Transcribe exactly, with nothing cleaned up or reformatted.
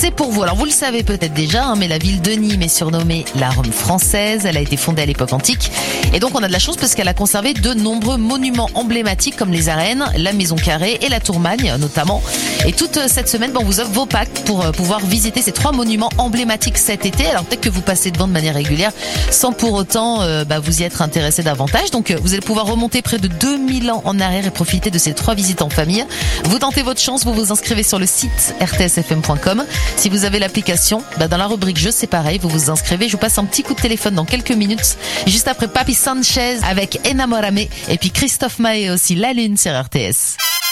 c'est pour vous. Alors vous le savez peut-être déjà, hein, mais la ville de Nîmes est surnommée la Rome française. Elle a été fondée à l'époque antique. Et donc on a de la chance parce qu'elle a conservé de nombreux monuments emblématiques comme les arènes, la maison carrée et la tour Magne notamment. Et toute cette semaine, bon, on vous offre vos packs pour euh, pouvoir visiter ces trois monuments emblématiques cet été. Alors peut-être que vous passez devant de manière régulière sans pour autant euh, bah, vous y être intéressé davantage. Donc euh, vous allez pouvoir remonter près de deux mille ans en arrière et profiter de ces trois visites en famille. Vous tentez votre chance, vous vous inscrivez sur le site r t s f m point com. Si vous avez l'application, bah, dans la rubrique jeux, c'est pareil, vous vous inscrivez. Je vous passe un petit coup de téléphone dans quelques minutes. Juste après Papi Sanchez avec Enamorame et puis Christophe Maé aussi, La Lune sur R T S.